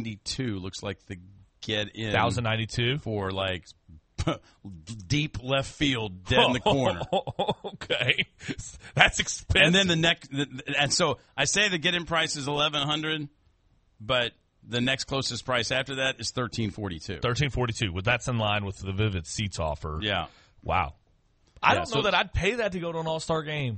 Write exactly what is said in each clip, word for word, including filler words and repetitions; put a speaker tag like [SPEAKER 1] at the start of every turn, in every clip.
[SPEAKER 1] ninety-two looks like the get in.
[SPEAKER 2] one thousand ninety-two
[SPEAKER 1] for like deep left field, dead in the corner.
[SPEAKER 2] Okay, that's expensive.
[SPEAKER 1] And then the next, and so I say the get in price is eleven hundred, but the next closest price after that is thirteen forty-two.
[SPEAKER 2] thirteen forty-two. Well, that's in line with the Vivid Seats offer.
[SPEAKER 1] Yeah.
[SPEAKER 2] Wow. I
[SPEAKER 1] yeah,
[SPEAKER 2] don't know
[SPEAKER 1] so,
[SPEAKER 2] that I'd pay that to go to an All-Star game.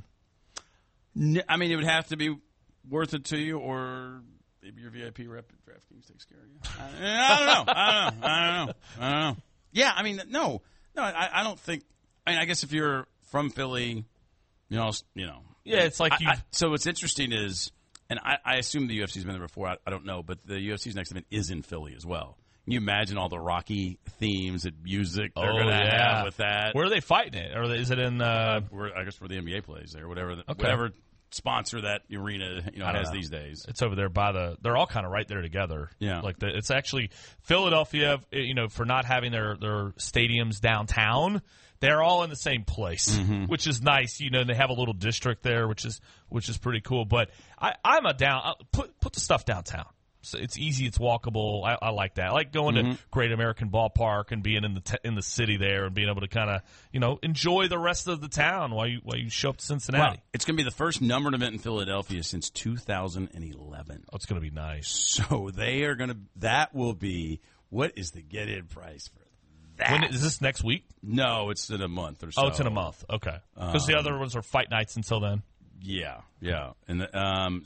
[SPEAKER 1] I mean, it would have to be worth it to you, or maybe your V I P rep at DraftKings takes care of you. I, I don't know. I don't know. I don't know. I don't know. Yeah, I mean, no. No, I, I don't think – I mean, I guess if you're from Philly, you know, you know.
[SPEAKER 2] Yeah, it's like you –
[SPEAKER 1] So what's interesting is – and I, I assume the U F C's been there before. I, I don't know. But the U F C's next event is in Philly as well. Can you imagine all the Rocky themes and music they're
[SPEAKER 2] oh,
[SPEAKER 1] going to
[SPEAKER 2] yeah.
[SPEAKER 1] have with that?
[SPEAKER 2] Where are they fighting it? Or is it in uh,
[SPEAKER 1] – uh, I guess where the N B A plays there, whatever, the,
[SPEAKER 2] okay.
[SPEAKER 1] whatever sponsor that arena you know has
[SPEAKER 2] know.
[SPEAKER 1] these days.
[SPEAKER 2] It's over there by the – they're all kind of right there together.
[SPEAKER 1] Yeah.
[SPEAKER 2] Like the, it's actually Philadelphia, you know, for not having their, their stadiums downtown – they're all in the same place,
[SPEAKER 1] mm-hmm.
[SPEAKER 2] which is nice. You know, they have a little district there, which is which is pretty cool. But I, I'm a down I'll put put the stuff downtown. So it's easy, it's walkable. I, I like that. I like going
[SPEAKER 1] mm-hmm.
[SPEAKER 2] to Great American Ballpark and being in the te- in the city there and being able to kind of you know enjoy the rest of the town while you while you show up to Cincinnati.
[SPEAKER 1] Well, it's going to be the first numbered event in Philadelphia since two thousand eleven.
[SPEAKER 2] Oh, it's going to be nice.
[SPEAKER 1] So they are going to. That will be. What is the get-in price for that?
[SPEAKER 2] When, is this next week?
[SPEAKER 1] No, it's in a month or so.
[SPEAKER 2] Oh, it's in a month. Okay, because um, the other ones are fight nights until then.
[SPEAKER 1] Yeah, yeah, and the, um,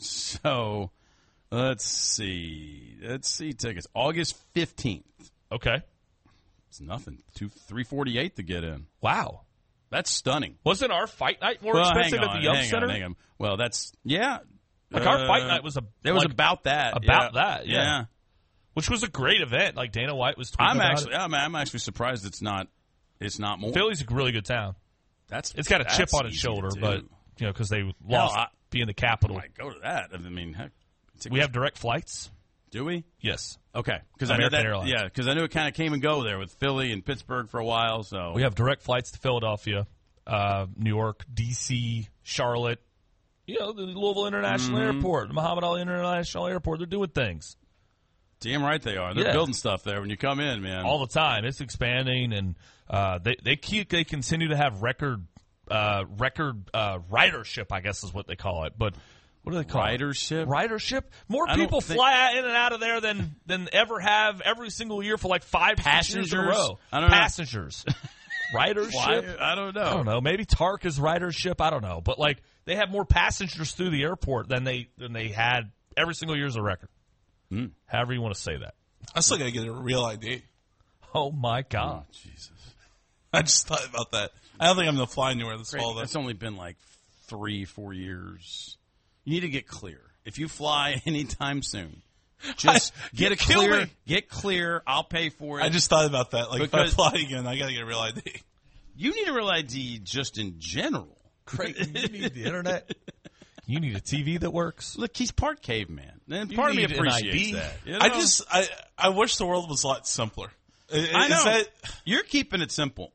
[SPEAKER 1] so let's see, let's see tickets August fifteenth.
[SPEAKER 2] Okay,
[SPEAKER 1] it's nothing. Two three forty eight to get in.
[SPEAKER 2] Wow,
[SPEAKER 1] that's stunning.
[SPEAKER 2] Wasn't our fight night more
[SPEAKER 1] well,
[SPEAKER 2] expensive
[SPEAKER 1] hang
[SPEAKER 2] at
[SPEAKER 1] on,
[SPEAKER 2] the Yum
[SPEAKER 1] hang
[SPEAKER 2] Center?
[SPEAKER 1] On, hang on. Well, that's yeah.
[SPEAKER 2] Like
[SPEAKER 1] uh,
[SPEAKER 2] our fight night was a
[SPEAKER 1] it
[SPEAKER 2] like,
[SPEAKER 1] was about that
[SPEAKER 2] about
[SPEAKER 1] yeah.
[SPEAKER 2] that yeah.
[SPEAKER 1] yeah.
[SPEAKER 2] Which was a great event. Like Dana White was tweeting
[SPEAKER 1] I'm
[SPEAKER 2] about
[SPEAKER 1] actually
[SPEAKER 2] it.
[SPEAKER 1] I'm, I'm actually surprised it's not it's not more.
[SPEAKER 2] Philly's a really good town.
[SPEAKER 1] That's
[SPEAKER 2] it's got a chip on its
[SPEAKER 1] easy
[SPEAKER 2] shoulder,
[SPEAKER 1] to
[SPEAKER 2] but you know because they lost
[SPEAKER 1] I,
[SPEAKER 2] being the capital.
[SPEAKER 1] I might go to that. I mean, heck,
[SPEAKER 2] we have direct flights.
[SPEAKER 1] Do we?
[SPEAKER 2] Yes.
[SPEAKER 1] Okay. Because I know that.
[SPEAKER 2] Airlines.
[SPEAKER 1] Yeah, because I knew it kind of came and go there with Philly and Pittsburgh for a while. So
[SPEAKER 2] we have direct flights to Philadelphia, uh, New York, D C, Charlotte. You know, the Louisville International
[SPEAKER 1] mm-hmm.
[SPEAKER 2] Airport, the Muhammad Ali International Airport. They're doing things.
[SPEAKER 1] Damn right they are. They're
[SPEAKER 2] yeah.
[SPEAKER 1] building stuff there when you come in, man.
[SPEAKER 2] All the time. It's expanding, and uh, they they keep they continue to have record uh, record uh, ridership, I guess is what they call it. But what do they call
[SPEAKER 1] ridership?
[SPEAKER 2] it? Ridership. More
[SPEAKER 1] I
[SPEAKER 2] people
[SPEAKER 1] think...
[SPEAKER 2] fly in and out of there than than ever have every single year for like five
[SPEAKER 1] passengers
[SPEAKER 2] years in a row.
[SPEAKER 1] I don't
[SPEAKER 2] Passengers. Ridership.
[SPEAKER 1] Why? I don't know.
[SPEAKER 2] I don't know. Maybe Tark is ridership. I don't know. But like they have more passengers through the airport than they than they had every single year as a record.
[SPEAKER 1] Mm.
[SPEAKER 2] However you want to say that.
[SPEAKER 3] I still got to get a real I D.
[SPEAKER 2] Oh, my God.
[SPEAKER 1] Oh, Jesus.
[SPEAKER 3] I just thought about that. I don't think I'm going to fly anywhere this
[SPEAKER 1] Great.
[SPEAKER 3] fall, though.
[SPEAKER 1] It's only been like three, four years. You need to get clear. If you fly anytime soon, just
[SPEAKER 3] I,
[SPEAKER 1] get a
[SPEAKER 3] kill
[SPEAKER 1] clear.
[SPEAKER 3] me.
[SPEAKER 1] Get clear. I'll pay for it.
[SPEAKER 3] I just thought about that. Like,
[SPEAKER 1] because
[SPEAKER 3] if I fly again, I got to get a real I D.
[SPEAKER 1] You need a real I D just in general.
[SPEAKER 2] Creighton, you need the internet. You need a T V that works.
[SPEAKER 1] Look, he's part caveman. And
[SPEAKER 2] You
[SPEAKER 1] part of me
[SPEAKER 2] need an I D.
[SPEAKER 1] appreciates that. You know?
[SPEAKER 3] I just, I, I wish the world was a lot simpler. Is
[SPEAKER 1] I know.
[SPEAKER 3] that,
[SPEAKER 1] You're keeping it simple.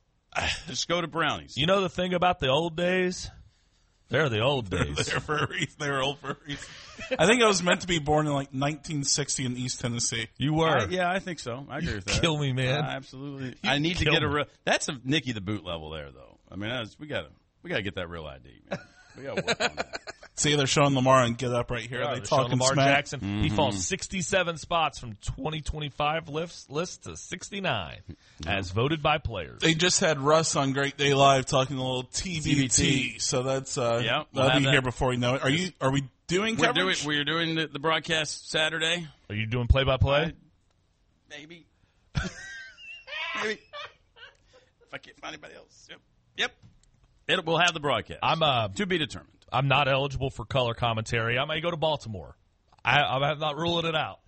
[SPEAKER 1] Just go to Brownies.
[SPEAKER 2] You know the thing about the old days? They're the old days.
[SPEAKER 3] they're for a reason. They were old for a reason. I think I was meant to be born in like nineteen sixty in East Tennessee.
[SPEAKER 2] You were.
[SPEAKER 1] I, yeah, I think so. I agree with that.
[SPEAKER 2] Kill me, man.
[SPEAKER 1] Uh, absolutely.
[SPEAKER 2] You
[SPEAKER 1] I need to
[SPEAKER 2] kill
[SPEAKER 1] get a
[SPEAKER 2] me.
[SPEAKER 1] real. That's a Nicky the Boot level there, though. I mean, that's, we got to we got to get that real I D, man. We got to work on that.
[SPEAKER 3] See, they're showing Lamar and Get Up right here.
[SPEAKER 2] Yeah,
[SPEAKER 3] they
[SPEAKER 2] they're showing
[SPEAKER 3] talking
[SPEAKER 2] Lamar
[SPEAKER 3] smack.
[SPEAKER 2] Jackson.
[SPEAKER 1] Mm-hmm.
[SPEAKER 2] He falls sixty-seven spots from twenty twenty-five list, list to sixty-nine,
[SPEAKER 1] Mm-hmm.
[SPEAKER 2] as voted by players.
[SPEAKER 3] They just had Russ on Great Day Live talking a little T B T.
[SPEAKER 1] T B T.
[SPEAKER 3] So that's uh,
[SPEAKER 1] Yep, we'll
[SPEAKER 3] that'll
[SPEAKER 1] have
[SPEAKER 3] be
[SPEAKER 1] that.
[SPEAKER 3] here before we know it. Are you? Are we doing
[SPEAKER 1] We're doing
[SPEAKER 3] coverage?
[SPEAKER 1] we're doing the, the broadcast Saturday.
[SPEAKER 2] Are you doing play-by-play?
[SPEAKER 1] Maybe. Maybe. If I can't find anybody else. Yep. Yep. It'll, we'll have the broadcast.
[SPEAKER 2] I'm uh,
[SPEAKER 1] to be determined.
[SPEAKER 2] I'm not eligible for color commentary. I may go to Baltimore. I, I'm not ruling it out.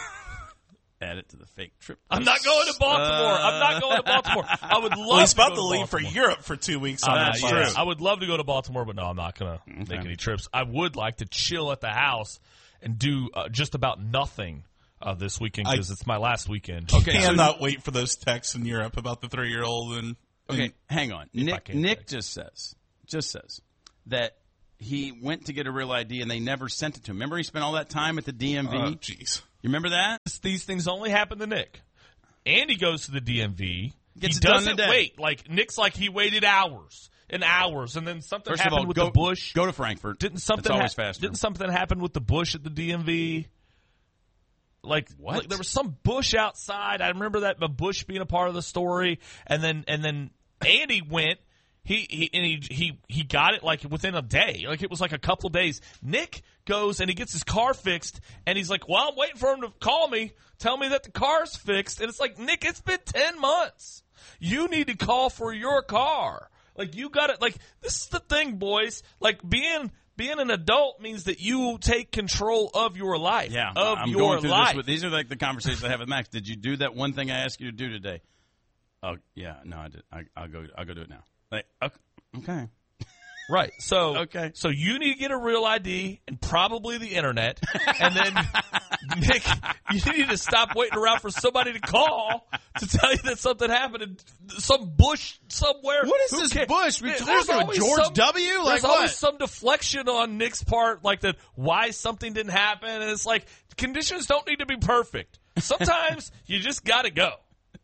[SPEAKER 1] Add it to the fake trip.
[SPEAKER 2] I'm not going to Baltimore.
[SPEAKER 1] Uh,
[SPEAKER 2] I'm not going to Baltimore. I would love
[SPEAKER 3] Well, he's
[SPEAKER 2] to
[SPEAKER 3] about
[SPEAKER 2] go
[SPEAKER 3] to
[SPEAKER 2] to
[SPEAKER 3] leave for
[SPEAKER 2] Baltimore.
[SPEAKER 3] Europe for two weeks.
[SPEAKER 2] Uh,
[SPEAKER 3] On
[SPEAKER 1] That's
[SPEAKER 3] that
[SPEAKER 1] true.
[SPEAKER 3] bus.
[SPEAKER 2] I would love to go to Baltimore, but no, I'm not going to
[SPEAKER 1] Okay.
[SPEAKER 2] make any trips. I would like to chill at the house and do uh, just about nothing uh, this weekend because it's my last weekend.
[SPEAKER 3] I
[SPEAKER 1] Okay, so-
[SPEAKER 3] cannot wait for those texts in Europe about the three-year-old and.
[SPEAKER 1] Okay,
[SPEAKER 3] and
[SPEAKER 1] hang on.
[SPEAKER 2] I
[SPEAKER 1] Nick
[SPEAKER 2] can't
[SPEAKER 1] Nick
[SPEAKER 2] take.
[SPEAKER 1] just says just says that he went to get a real I D and they never sent it to him. Remember he spent all that time at the D M V?
[SPEAKER 3] Oh, jeez.
[SPEAKER 1] You You remember that?
[SPEAKER 2] These things only happen to Nick. Andy goes to the D M V.
[SPEAKER 1] Gets
[SPEAKER 2] he
[SPEAKER 1] it done
[SPEAKER 2] doesn't
[SPEAKER 1] today.
[SPEAKER 2] wait. Like Nick's like he waited hours and hours, and then something
[SPEAKER 1] First
[SPEAKER 2] happened
[SPEAKER 1] of all,
[SPEAKER 2] with
[SPEAKER 1] go,
[SPEAKER 2] the bush.
[SPEAKER 1] Go to Frankfurt.
[SPEAKER 2] Didn't something
[SPEAKER 1] It's always
[SPEAKER 2] ha-
[SPEAKER 1] faster.
[SPEAKER 2] Didn't something happen with the bush at the D M V? Like,
[SPEAKER 1] What?
[SPEAKER 2] like there was some bush outside. I remember that the bush being a part of the story, and then and then Andy went. He, he and he he he got it like within a day. Like it was like a couple of days. Nick goes and he gets his car fixed, and he's like, "Well, I'm waiting for him to call me, tell me that the car's fixed." And it's like, Nick, it's been ten months. You need to call for your car. Like you got it. Like this is the thing, boys. Like being being an adult means that you take control of your life.
[SPEAKER 1] Yeah,
[SPEAKER 2] of
[SPEAKER 1] I'm
[SPEAKER 2] your
[SPEAKER 1] going through
[SPEAKER 2] life.
[SPEAKER 1] this. With, these are like the conversations I have with Max. Did you do that one thing I asked you to do today? Oh yeah, no, I did. I, I'll go. I'll go do it now. Like okay.
[SPEAKER 2] Right. So
[SPEAKER 1] Okay.
[SPEAKER 2] So you need to get a real I D and probably the internet, and then Nick, you need to stop waiting around for somebody to call to tell you that something happened in some bush somewhere.
[SPEAKER 1] What is
[SPEAKER 2] Who
[SPEAKER 1] this
[SPEAKER 2] cares?
[SPEAKER 1] bush? We
[SPEAKER 2] There-
[SPEAKER 1] talking
[SPEAKER 2] there's
[SPEAKER 1] about
[SPEAKER 2] always
[SPEAKER 1] George
[SPEAKER 2] some-
[SPEAKER 1] W? Like
[SPEAKER 2] There's
[SPEAKER 1] what?
[SPEAKER 2] always some deflection on Nick's part, like that why something didn't happen, and it's like conditions don't need to be perfect. Sometimes you just got to go.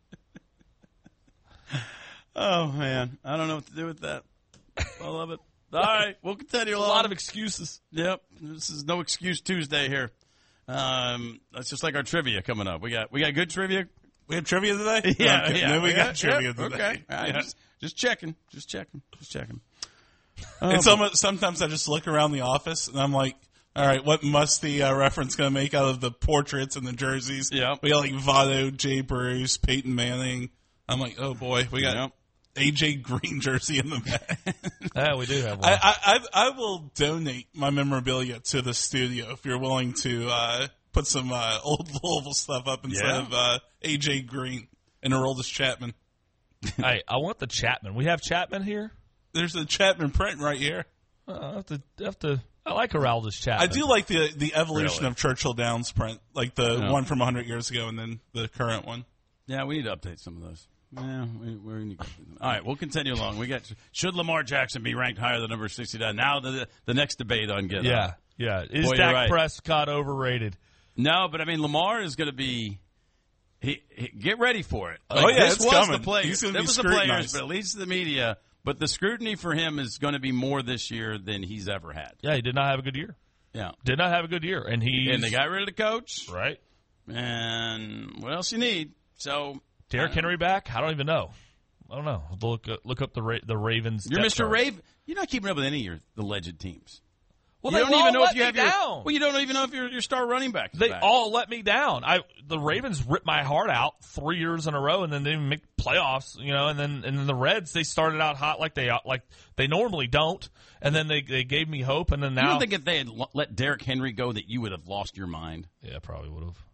[SPEAKER 1] Oh man, I don't know what to do with that. I love it. All right, we'll continue
[SPEAKER 2] A
[SPEAKER 1] along.
[SPEAKER 2] lot of excuses.
[SPEAKER 1] Yep, this is no excuse Tuesday here. Um, that's just like our trivia coming up. We got we got good trivia.
[SPEAKER 3] We have trivia today?
[SPEAKER 1] Yeah,
[SPEAKER 3] Okay.
[SPEAKER 1] yeah.
[SPEAKER 3] Then we,
[SPEAKER 1] we
[SPEAKER 3] got, trivia
[SPEAKER 1] yeah,
[SPEAKER 3] today.
[SPEAKER 1] Okay, all right,
[SPEAKER 3] Yeah.
[SPEAKER 1] just, just checking, just checking, just checking.
[SPEAKER 3] It's almost, sometimes I just look around the office and I'm like, all right, what musty uh, reference going to make out of the portraits and the jerseys?
[SPEAKER 1] Yep.
[SPEAKER 3] We got like Votto, Jay Bruce, Peyton Manning. I'm like, oh boy, we got
[SPEAKER 1] Yep.
[SPEAKER 3] A J Green jersey in the back.
[SPEAKER 2] Yeah, we do have one.
[SPEAKER 3] I, I, I I will donate my memorabilia to the studio if you're willing to uh, put some uh, old Louisville stuff up instead
[SPEAKER 1] Yeah.
[SPEAKER 3] of uh, A J Green and Aroldis Chapman.
[SPEAKER 2] Hey, I want the Chapman. We have Chapman here.
[SPEAKER 3] There's a Chapman print right here.
[SPEAKER 2] Uh, I have to, I have to. I like Aroldis Chapman.
[SPEAKER 3] I do like the the evolution
[SPEAKER 2] Really?
[SPEAKER 3] of Churchill Downs print, like the
[SPEAKER 1] Yeah.
[SPEAKER 3] one from one hundred years ago and then the current one.
[SPEAKER 1] Yeah, we need to update some of those. Yeah, we, we need to update them. All right, we'll continue along. We got should Lamar Jackson be ranked higher than number sixty-nine? Now the the next debate on get
[SPEAKER 2] Yeah,
[SPEAKER 1] up.
[SPEAKER 2] yeah. Is
[SPEAKER 1] Boy, you're
[SPEAKER 2] Dak
[SPEAKER 1] right.
[SPEAKER 2] Prescott overrated?
[SPEAKER 1] No, but I mean Lamar is going to be. He, he, get ready for it.
[SPEAKER 3] Oh, yeah,
[SPEAKER 1] this
[SPEAKER 3] it's
[SPEAKER 1] was
[SPEAKER 3] coming.
[SPEAKER 1] the players.
[SPEAKER 3] He's gonna
[SPEAKER 1] That
[SPEAKER 3] be
[SPEAKER 1] was the players,
[SPEAKER 3] scrutinized.
[SPEAKER 1] but at least the media. But the scrutiny for him is going to be more this year than he's ever had.
[SPEAKER 2] Yeah, he did not have a good year.
[SPEAKER 1] Yeah,
[SPEAKER 2] Did not have a good year, and he
[SPEAKER 1] and they got rid of the coach.
[SPEAKER 2] right.
[SPEAKER 1] And what else you need? So
[SPEAKER 2] Derrick Henry back? I don't even know. I don't know. Look uh, look up the Ra- the Ravens.
[SPEAKER 1] you're
[SPEAKER 2] depth
[SPEAKER 1] Mister
[SPEAKER 2] chart.
[SPEAKER 1] Raven. You're not keeping up with any of your the legend teams.
[SPEAKER 2] Well,
[SPEAKER 1] you
[SPEAKER 2] they
[SPEAKER 1] don't
[SPEAKER 2] all
[SPEAKER 1] even know
[SPEAKER 2] let
[SPEAKER 1] if you
[SPEAKER 2] me
[SPEAKER 1] have your.
[SPEAKER 2] down.
[SPEAKER 1] Well, you don't even know if your your star running back. Is
[SPEAKER 2] They
[SPEAKER 1] back.
[SPEAKER 2] all let me down. I the Ravens ripped my heart out three years in a row, and then they didn't make playoffs. You know, and then and then the Reds they started out hot like they like they normally don't, and then they they gave me hope, and then
[SPEAKER 1] You
[SPEAKER 2] now
[SPEAKER 1] don't think if they had lo- let Derrick Henry go that you would have lost your mind?
[SPEAKER 2] yeah, probably would have.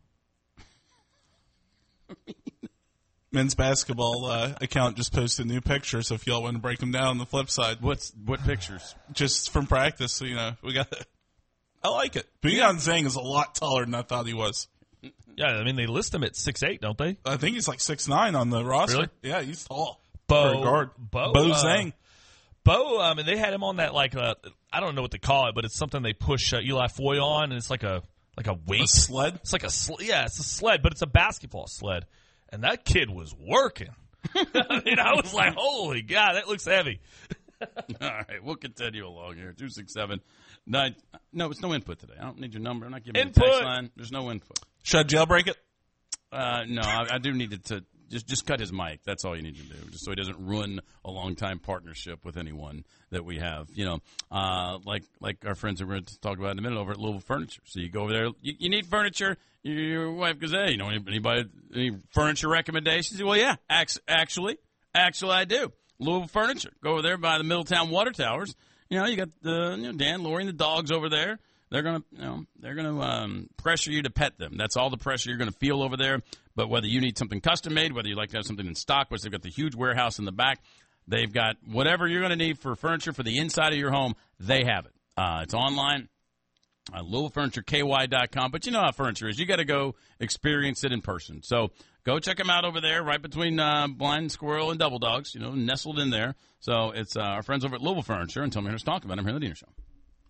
[SPEAKER 3] Men's basketball uh, account just posted new pictures. So if y'all want to break them down on the flip side,
[SPEAKER 1] What's what pictures?
[SPEAKER 3] just from practice, so, you know, we got. I like it. Beigan Zhang is a lot taller than I thought he was.
[SPEAKER 2] Yeah, I mean they list him at six eight, don't they?
[SPEAKER 3] I think he's like six nine on the roster.
[SPEAKER 2] Really?
[SPEAKER 3] Yeah, he's tall.
[SPEAKER 2] Bo,
[SPEAKER 3] For a guard.
[SPEAKER 2] Bo,
[SPEAKER 3] Bo
[SPEAKER 2] uh,
[SPEAKER 3] Zhang.
[SPEAKER 2] Bo, I mean, they had him on that like uh, I don't know what they call it, but it's something they push uh, Eli Foy on, and it's like a like a weight
[SPEAKER 3] A sled?
[SPEAKER 2] It's like a sl- yeah, it's a sled, but it's a basketball sled, and that kid was working. I mean, I was like, holy God, that looks heavy.
[SPEAKER 1] All right, we'll continue along here. Two six seven nine. No, it's no input today. I don't need your number. I'm not giving you a text
[SPEAKER 2] Input.
[SPEAKER 1] line. There's no input.
[SPEAKER 3] Should I jailbreak it?
[SPEAKER 1] Uh, no, I, I do need it to just just cut his mic. That's all you need to do, just so he doesn't ruin a long time partnership with anyone that we have. You know, uh, like like our friends that we're going to talk about in a minute over at Louisville Furniture. So you go over there, you, you need furniture. Your wife goes, "Hey, you know anybody any furniture recommendations?" Well, yeah, act- actually, actually, I do. Louisville Furniture. Go over there by the Middletown Water Towers. You know, you got the you know, Dan, Lori, and the dogs over there. They're gonna, you know, they're gonna um, pressure you to pet them. That's all the pressure you're gonna feel over there. But whether you need something custom made, whether you like to have something in stock, which they've got the huge warehouse in the back, they've got whatever you're gonna need for furniture for the inside of your home. They have it. Uh, it's online. Uh, Louisville Furniture K Y dot com. But you know how furniture is. You got to go experience it in person. So go check them out over there, right between uh, Blind Squirrel and Double Dogs, you know, nestled in there. So it's uh, our friends over at Louisville Furniture. And tell me here to talk about them here on the Diener Show.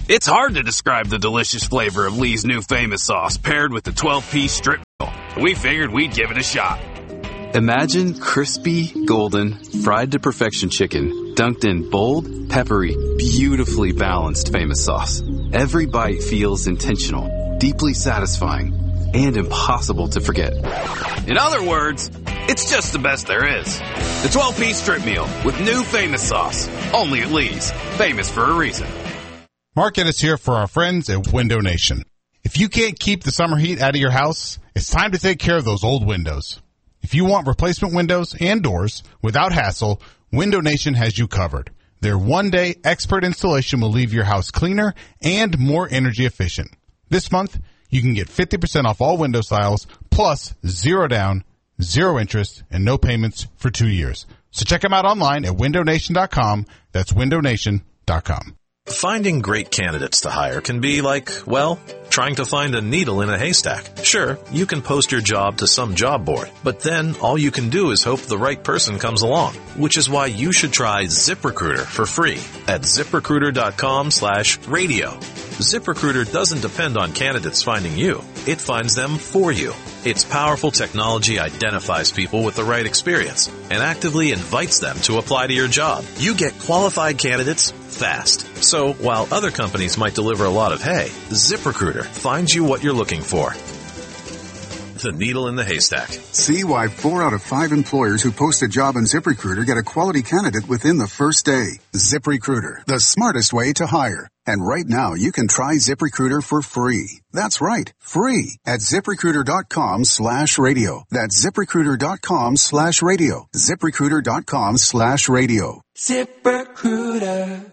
[SPEAKER 4] It's hard to describe the delicious flavor of Lee's new famous sauce paired with the twelve-piece strip meal. We figured we'd give it a shot.
[SPEAKER 5] Imagine crispy, golden, fried to perfection chicken dunked in bold, peppery, beautifully balanced famous sauce. Every bite feels intentional, deeply satisfying, and impossible to forget.
[SPEAKER 4] In other words, it's just the best there is. The twelve-piece strip meal with new famous sauce. Only at Lee's. Famous for a reason.
[SPEAKER 6] Mark Ennis here for our friends at Window Nation. If you can't keep the summer heat out of your house, it's time to take care of those old windows. If you want replacement windows and doors without hassle, Window Nation has you covered. Their one-day expert installation will leave your house cleaner and more energy efficient. This month, you can get fifty percent off all window styles, plus zero down, zero interest, and no payments for two years. So check them out online at window nation dot com. That's window nation dot com.
[SPEAKER 7] Finding great candidates to hire can be like, well, trying to find a needle in a haystack. Sure, you can post your job to some job board, but then all you can do is hope the right person comes along, which is why you should try ZipRecruiter for free at ZipRecruiter.com slash radio. ZipRecruiter doesn't depend on candidates finding you. It finds them for you. Its powerful technology identifies people with the right experience and actively invites them to apply to your job. You get qualified candidates fast. So while other companies might deliver a lot of hay, ZipRecruiter finds you what you're looking for. The needle in the haystack.
[SPEAKER 8] See why four out of five employers who post a job on ZipRecruiter get a quality candidate within the first day. ZipRecruiter, the smartest way to hire. And right now, you can try ZipRecruiter for free. That's right, free at ZipRecruiter.com slash radio. That's ZipRecruiter.com slash radio. ZipRecruiter.com slash radio.
[SPEAKER 9] ZipRecruiter.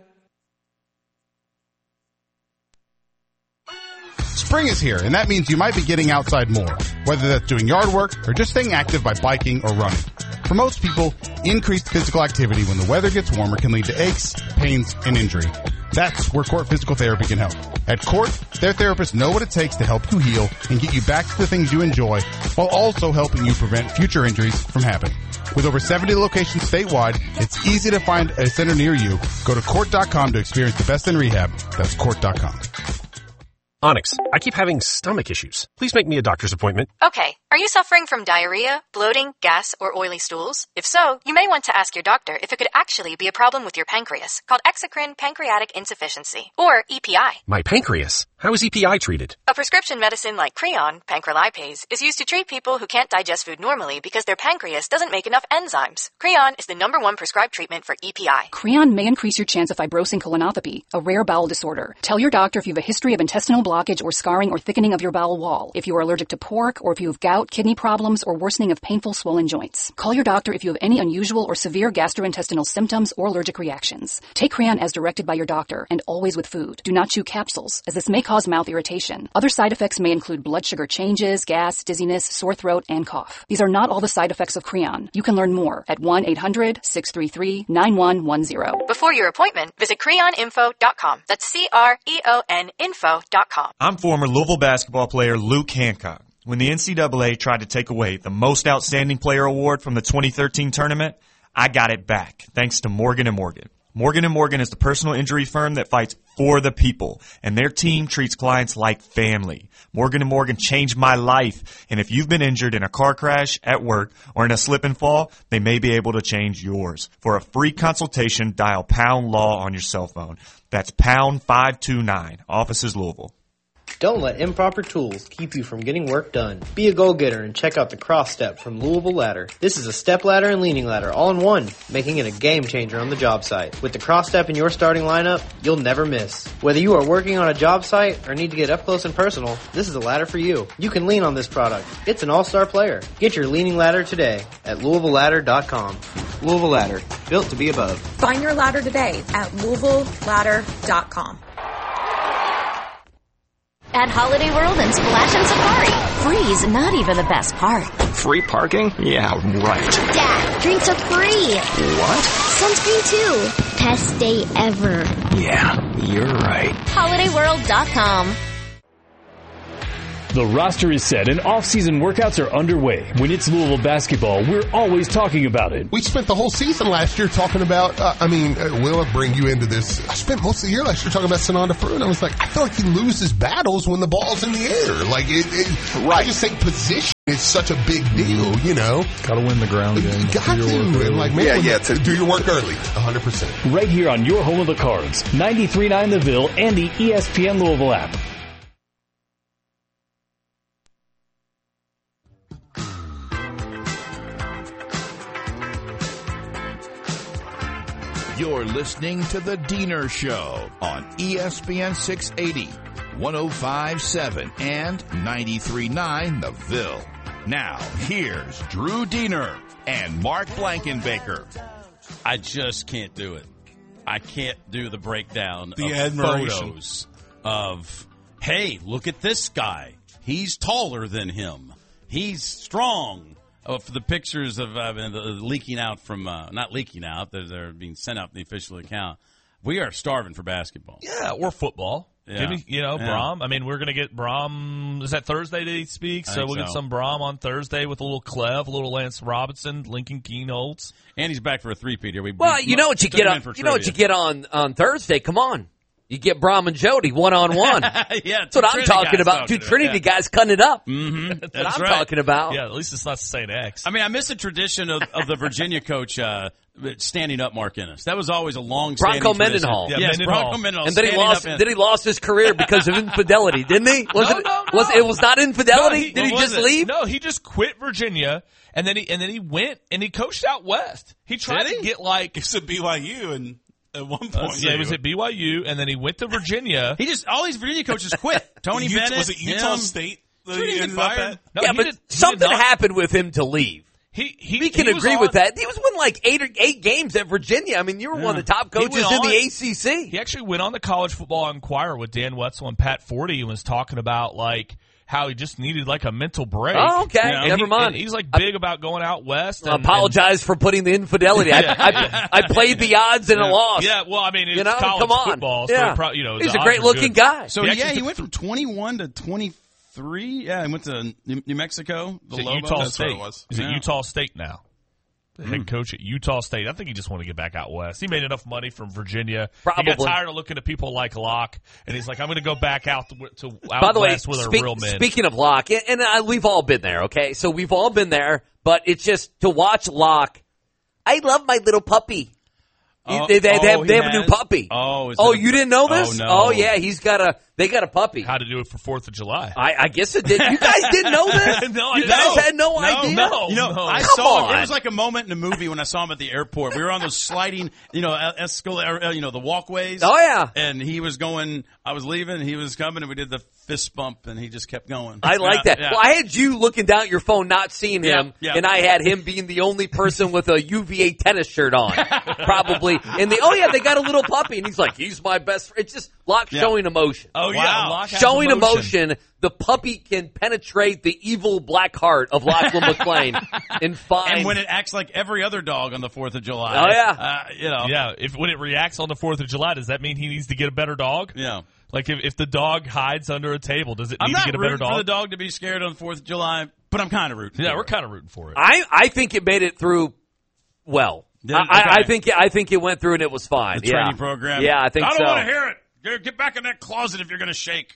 [SPEAKER 6] Spring is here, and that means you might be getting outside more, whether that's doing yard work or just staying active by biking or running. For most people, increased physical activity when the weather gets warmer can lead to aches, pains, and injury. That's where Court Physical Therapy can help. At Court, their therapists know what it takes to help you heal and get you back to the things you enjoy, while also helping you prevent future injuries from happening. With over seventy locations statewide, it's easy to find a center near you. Go to court dot com to experience the best in rehab. That's court dot com.
[SPEAKER 10] Onyx, I keep having stomach issues. Please make me a doctor's appointment.
[SPEAKER 11] Okay. Are you suffering from diarrhea, bloating, gas, or oily stools? If so, you may want to ask your doctor if it could actually be a problem with your pancreas, called exocrine pancreatic insufficiency, or E P I.
[SPEAKER 10] My pancreas? How is E P I treated?
[SPEAKER 11] A prescription medicine like Creon, pancrelipase, is used to treat people who can't digest food normally because their pancreas doesn't make enough enzymes. Creon is the number one prescribed treatment for E P I.
[SPEAKER 12] Creon may increase your chance of fibrosing colonopathy, a rare bowel disorder. Tell your doctor if you have a history of intestinal blockage or scarring or thickening of your bowel wall, if you are allergic to pork, or if you have gout, kidney problems, or worsening of painful swollen joints. Call your doctor if you have any unusual or severe gastrointestinal symptoms or allergic reactions. Take Creon as directed by your doctor, and always with food. Do not chew capsules, as this may cause mouth irritation. Other side effects may include blood sugar changes, gas, dizziness, sore throat, and cough. These are not all the side effects of Creon. You can learn more at one eight hundred six three three nine one one zero.
[SPEAKER 11] Before your appointment, visit creon info dot com. That's C R E O N info dot com.
[SPEAKER 13] I'm former Louisville basketball player Luke Hancock. When the N C double A tried to take away the Most Outstanding Player award from the twenty thirteen tournament, I got it back, thanks to Morgan and Morgan. Morgan and Morgan is the personal injury firm that fights for the people, and their team treats clients like family. Morgan and Morgan changed my life, and if you've been injured in a car crash, at work, or in a slip and fall, they may be able to change yours. For a free consultation, dial pound law on your cell phone. That's pound five two nine. Offices Louisville.
[SPEAKER 14] Don't let improper tools keep you from getting work done. Be a go-getter and check out the Cross Step from Louisville Ladder. This is a step ladder and leaning ladder all in one, making it a game changer on the job site. With the Cross Step in your starting lineup, you'll never miss. Whether you are working on a job site or need to get up close and personal, this is a ladder for you. You can lean on this product. It's an all-star player. Get your leaning ladder today at Louisville Ladder dot com. Louisville Ladder, built to be above.
[SPEAKER 15] Find your ladder today at Louisville Ladder dot com.
[SPEAKER 16] At Holiday World and Splash and Safari, free's not even the best part.
[SPEAKER 17] Free parking? Yeah, right.
[SPEAKER 16] Dad, drinks are free.
[SPEAKER 17] What?
[SPEAKER 16] Sunscreen too. Best day ever.
[SPEAKER 17] Yeah, you're right.
[SPEAKER 16] Holiday World dot com.
[SPEAKER 18] The roster is set and off-season workouts are underway. When it's Louisville basketball, we're always talking about it.
[SPEAKER 19] We spent the whole season last year talking about, uh, I mean, uh, will I bring you into this? I spent most of the year last year talking about Sananda Fruit, and I was like, I feel like he loses battles when the ball's in the air. Like, it, it, right. I just think position is such a big deal, you know?
[SPEAKER 20] Got to win the ground game.
[SPEAKER 19] You got to. And like, man, yeah, yeah, to do your work early, one hundred percent.
[SPEAKER 18] Right here on your home of the Cards, ninety-three point nine The Ville and the E S P N Louisville app.
[SPEAKER 21] You're listening to The Diener Show on E S P N six eighty, one oh five point seven, and ninety-three point nine The Ville. Now, here's Drew Diener and Mark Blankenbaker.
[SPEAKER 1] I just can't do it. I can't do the breakdown
[SPEAKER 3] the
[SPEAKER 1] of
[SPEAKER 3] admiration.
[SPEAKER 1] photos of, hey, look at this guy. He's taller than him. He's strong. Oh, for the pictures of uh, the leaking out from, uh, not leaking out, they're, they're being sent out from the official account. We are starving for basketball.
[SPEAKER 2] Yeah, or football.
[SPEAKER 1] Yeah.
[SPEAKER 2] Give me, you know,
[SPEAKER 1] yeah.
[SPEAKER 2] Brom. I mean, we're going to get Brom. Is that Thursday that he speaks?
[SPEAKER 1] I
[SPEAKER 2] So
[SPEAKER 1] think
[SPEAKER 2] we'll
[SPEAKER 1] so.
[SPEAKER 2] get some Brom on Thursday with a little Clev, a little Lance Robinson, Lincoln Keenholz.
[SPEAKER 1] And he's back for a three-peat here. We,
[SPEAKER 22] Well,
[SPEAKER 1] we
[SPEAKER 22] you know what you
[SPEAKER 1] took
[SPEAKER 22] get
[SPEAKER 1] him
[SPEAKER 22] on.
[SPEAKER 1] in for
[SPEAKER 22] You know what
[SPEAKER 1] trivia.
[SPEAKER 22] you get on on Thursday. Come on, you get Brom and Jody one on one.
[SPEAKER 1] Yeah,
[SPEAKER 22] that's what I'm
[SPEAKER 1] Trinity
[SPEAKER 22] talking
[SPEAKER 1] guys
[SPEAKER 22] about.
[SPEAKER 1] talking
[SPEAKER 22] Two
[SPEAKER 1] about,
[SPEAKER 22] Trinity
[SPEAKER 1] yeah.
[SPEAKER 22] guys cutting it up.
[SPEAKER 1] Mm-hmm.
[SPEAKER 22] That's,
[SPEAKER 1] That's
[SPEAKER 22] what I'm
[SPEAKER 1] right.
[SPEAKER 22] talking about.
[SPEAKER 2] Yeah, at least it's not Saint X.
[SPEAKER 1] I mean, I miss the tradition of, of the Virginia coach uh, standing up Mark Ennis. That was always a long-standing
[SPEAKER 22] Bronco
[SPEAKER 1] tradition.
[SPEAKER 22] Mendenhall.
[SPEAKER 1] Yeah,
[SPEAKER 22] Yeah,
[SPEAKER 1] yes,
[SPEAKER 22] Mendenhall.
[SPEAKER 1] Bronco Mendenhall.
[SPEAKER 22] And then he
[SPEAKER 1] standing
[SPEAKER 22] lost.
[SPEAKER 1] up in-
[SPEAKER 22] Then he lost his career because of infidelity, didn't he? Was
[SPEAKER 2] No,
[SPEAKER 22] it?
[SPEAKER 2] no,
[SPEAKER 22] Was
[SPEAKER 2] no.
[SPEAKER 22] it was not infidelity?
[SPEAKER 2] No, he-
[SPEAKER 22] Did he
[SPEAKER 2] what
[SPEAKER 22] just
[SPEAKER 2] was it?
[SPEAKER 22] leave?
[SPEAKER 2] No, he just quit Virginia, and then he and then he went and he coached out west. He tried
[SPEAKER 1] Did
[SPEAKER 2] to
[SPEAKER 1] he?
[SPEAKER 2] get like
[SPEAKER 3] It's at B Y U, and at one point,
[SPEAKER 2] uh, yeah, he was at B Y U, and then he went to Virginia.
[SPEAKER 1] He just all these Virginia coaches quit. Tony
[SPEAKER 3] Utah-
[SPEAKER 1] Bennett
[SPEAKER 3] was it Utah
[SPEAKER 1] him.
[SPEAKER 3] State that
[SPEAKER 1] Trinity
[SPEAKER 3] he
[SPEAKER 1] get
[SPEAKER 3] ended up
[SPEAKER 1] fired?
[SPEAKER 3] at?
[SPEAKER 2] No,
[SPEAKER 22] yeah,
[SPEAKER 2] he
[SPEAKER 22] but
[SPEAKER 2] did- he did
[SPEAKER 22] something
[SPEAKER 2] not.
[SPEAKER 22] happened with him to leave.
[SPEAKER 2] He he
[SPEAKER 22] We can
[SPEAKER 2] he was
[SPEAKER 22] agree
[SPEAKER 2] on-
[SPEAKER 22] with that. He was winning like eight or eight games at Virginia. I mean, you were one of the top
[SPEAKER 2] He
[SPEAKER 22] coaches
[SPEAKER 2] went
[SPEAKER 22] in
[SPEAKER 2] on-
[SPEAKER 22] the A C C.
[SPEAKER 2] He actually went on the College Football Inquirer with Dan Wetzel and Pat Forty and was talking about like how he just needed like a mental break.
[SPEAKER 22] Oh, okay.
[SPEAKER 2] And
[SPEAKER 22] Never
[SPEAKER 2] he-
[SPEAKER 22] mind.
[SPEAKER 2] and he's like big about going out west.
[SPEAKER 22] I
[SPEAKER 2] And,
[SPEAKER 22] apologize for putting the infidelity. I, I, I played the odds and
[SPEAKER 2] yeah.
[SPEAKER 22] I lost.
[SPEAKER 2] Yeah, well, I mean, it's
[SPEAKER 22] You know,
[SPEAKER 2] college
[SPEAKER 22] come on.
[SPEAKER 2] football, so
[SPEAKER 22] Yeah.
[SPEAKER 2] it pro- you know,
[SPEAKER 22] He's
[SPEAKER 2] the
[SPEAKER 22] a
[SPEAKER 2] odds
[SPEAKER 22] great
[SPEAKER 2] are
[SPEAKER 22] looking
[SPEAKER 2] good.
[SPEAKER 22] guy.
[SPEAKER 1] So
[SPEAKER 2] He
[SPEAKER 1] yeah,
[SPEAKER 2] actually
[SPEAKER 1] he
[SPEAKER 2] took
[SPEAKER 1] went from twenty-one to twenty-three. Yeah, he went to New, New Mexico. The
[SPEAKER 2] He's at
[SPEAKER 1] Lobos.
[SPEAKER 2] Utah
[SPEAKER 1] That's
[SPEAKER 2] State.
[SPEAKER 1] what it was.
[SPEAKER 2] He's
[SPEAKER 1] Yeah.
[SPEAKER 2] at Utah State now. The head
[SPEAKER 1] Mm.
[SPEAKER 2] coach at Utah State. I think he just wanted to get back out west. He made enough money from Virginia. He
[SPEAKER 22] Probably.
[SPEAKER 2] got tired of looking at people like Locke, and he's like, "I'm going to go back out to, to out
[SPEAKER 22] By the way,
[SPEAKER 2] west with
[SPEAKER 22] speak-
[SPEAKER 2] our real men."
[SPEAKER 22] speaking of Locke, and, and I, we've all been there, okay? So we've all been there, but it's just to watch Locke. I love my little puppy.
[SPEAKER 1] Oh,
[SPEAKER 22] they, they, they
[SPEAKER 1] oh,
[SPEAKER 22] have,
[SPEAKER 1] he
[SPEAKER 22] they have a new
[SPEAKER 1] has?
[SPEAKER 22] puppy.
[SPEAKER 1] Oh, is
[SPEAKER 22] oh,
[SPEAKER 1] it a-
[SPEAKER 22] you didn't know this?
[SPEAKER 1] Oh, no.
[SPEAKER 22] Oh, yeah, he's got a. They got a puppy.
[SPEAKER 2] How to do it for Fourth of July?
[SPEAKER 22] I, I guess it did. You guys didn't know this?
[SPEAKER 2] No, I
[SPEAKER 22] you
[SPEAKER 2] didn't
[SPEAKER 22] guys
[SPEAKER 2] know.
[SPEAKER 22] had no,
[SPEAKER 2] No,
[SPEAKER 22] idea.
[SPEAKER 2] no.
[SPEAKER 1] You know, I
[SPEAKER 22] Come
[SPEAKER 1] saw him.
[SPEAKER 22] on.
[SPEAKER 1] It was like a moment in a movie when I saw him at the airport. We were on those sliding, you know, escal- you know, the walkways.
[SPEAKER 22] Oh yeah.
[SPEAKER 1] And he was going. I was leaving. He was coming, and we did the fist bump, and he just kept going.
[SPEAKER 22] I like
[SPEAKER 1] Yeah,
[SPEAKER 22] that.
[SPEAKER 1] yeah.
[SPEAKER 22] Well, I had you looking down at your phone, not seeing him,
[SPEAKER 1] Yeah, yeah.
[SPEAKER 22] and I had him being the only person with a U V A tennis shirt on, probably. And the oh yeah, they got a little puppy, and he's like, he's my best friend. It's just Locke
[SPEAKER 1] Yeah.
[SPEAKER 22] showing emotion.
[SPEAKER 2] Oh yeah,
[SPEAKER 1] Wow.
[SPEAKER 2] Locke has
[SPEAKER 22] Showing
[SPEAKER 2] emotion.
[SPEAKER 22] emotion. The puppy can penetrate the evil black heart of Lachlan McClain and find.
[SPEAKER 1] And when it acts like every other dog on the Fourth of July.
[SPEAKER 22] Oh, yeah.
[SPEAKER 1] uh, you know,
[SPEAKER 2] Yeah, if when it reacts on the Fourth of July, does that mean he needs to get a better dog?
[SPEAKER 1] yeah.
[SPEAKER 2] Like if, if the dog hides under a table, does it
[SPEAKER 1] I'm
[SPEAKER 2] need
[SPEAKER 1] not
[SPEAKER 2] to get a better
[SPEAKER 1] rooting
[SPEAKER 2] dog?
[SPEAKER 1] for the dog to be scared on the Fourth of July, but I'm kind of rooting.
[SPEAKER 2] Yeah,
[SPEAKER 1] for
[SPEAKER 2] we're
[SPEAKER 1] it.
[SPEAKER 2] kind of rooting for it.
[SPEAKER 22] I I think it made it through well.
[SPEAKER 1] Did-
[SPEAKER 22] I, I, I
[SPEAKER 1] okay.
[SPEAKER 22] think I think it went through and it was fine.
[SPEAKER 1] The
[SPEAKER 22] yeah.
[SPEAKER 1] training program.
[SPEAKER 22] Yeah, I think
[SPEAKER 1] I don't
[SPEAKER 22] so.
[SPEAKER 1] want to hear it. Get- Get back in that closet if you're going to shake.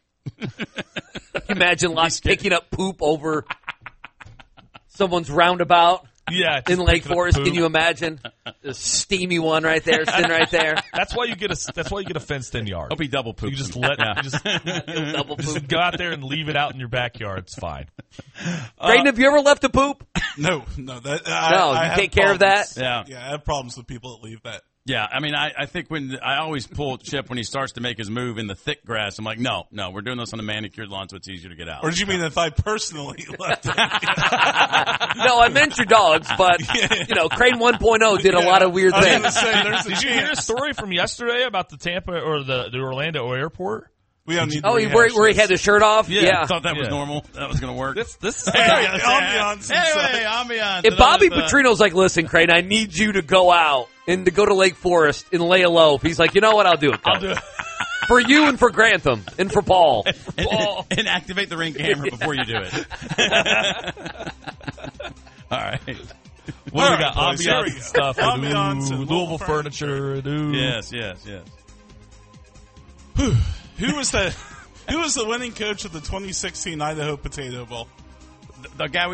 [SPEAKER 22] Imagine Locke picking up poop over someone's roundabout
[SPEAKER 2] Yeah, just
[SPEAKER 22] in Lake
[SPEAKER 2] picking up
[SPEAKER 22] Forest.
[SPEAKER 2] poop.
[SPEAKER 22] Can you imagine? A steamy one right there, sitting right there.
[SPEAKER 2] That's why you get a. That's why you get a fenced-in yard.
[SPEAKER 1] Hope he double poops.
[SPEAKER 2] You just let.
[SPEAKER 1] Yeah.
[SPEAKER 2] You just,
[SPEAKER 22] Double
[SPEAKER 2] just
[SPEAKER 22] poop.
[SPEAKER 2] go out there and leave it out in your backyard. It's fine.
[SPEAKER 22] Brayden, have you ever left a poop?
[SPEAKER 3] No, no, that I,
[SPEAKER 22] No,
[SPEAKER 3] I
[SPEAKER 22] you
[SPEAKER 3] have
[SPEAKER 22] take care of
[SPEAKER 3] problems.
[SPEAKER 22] that?
[SPEAKER 1] Yeah.
[SPEAKER 3] yeah, I have problems with people that leave that.
[SPEAKER 1] Yeah, I mean, I, I think when I always pull Chip when he starts to make his move in the thick grass, I'm like, no, no, we're doing this on the manicured lawn, so it's easier to get out.
[SPEAKER 3] Or did you mean if I personally left it?
[SPEAKER 22] No, I meant your dogs, but you know, Crane one point oh did a lot of weird
[SPEAKER 3] I was
[SPEAKER 22] things.
[SPEAKER 3] gonna say, there's a
[SPEAKER 2] Did you hear a
[SPEAKER 3] chance.
[SPEAKER 2] story from yesterday about the Tampa or the, the Orlando airport?
[SPEAKER 3] We don't need to
[SPEAKER 22] Oh, he,
[SPEAKER 3] rehash
[SPEAKER 22] where, where he
[SPEAKER 3] this.
[SPEAKER 22] had the shirt off?
[SPEAKER 1] I thought that was
[SPEAKER 2] Yeah.
[SPEAKER 1] normal. That was going to work.
[SPEAKER 2] This this
[SPEAKER 3] Hey, ambiance and
[SPEAKER 1] Anyway,
[SPEAKER 3] such.
[SPEAKER 1] ambiance.
[SPEAKER 22] If Bobby
[SPEAKER 1] Uh,
[SPEAKER 22] Petrino's like, listen, Crane, I need you to go out and to go to Lake Forest and lay low. He's like, you know what? I'll do it.
[SPEAKER 2] I'll do it.
[SPEAKER 22] For you and for Grantham and for Paul.
[SPEAKER 1] And, for Paul. And, and activate the ring camera before you do it. All right.
[SPEAKER 2] What
[SPEAKER 3] All
[SPEAKER 2] do we
[SPEAKER 3] right,
[SPEAKER 2] got?
[SPEAKER 3] boys, here we
[SPEAKER 2] Ambiance
[SPEAKER 3] go.
[SPEAKER 2] stuff. and
[SPEAKER 3] Ambiance
[SPEAKER 2] ooh,
[SPEAKER 3] and
[SPEAKER 2] Louisville
[SPEAKER 3] Louisville
[SPEAKER 2] furniture. and ooh.
[SPEAKER 1] Yes, yes, yes.
[SPEAKER 3] Who was the Who was the winning coach of the twenty sixteen Idaho Potato Bowl?
[SPEAKER 1] The, the guy we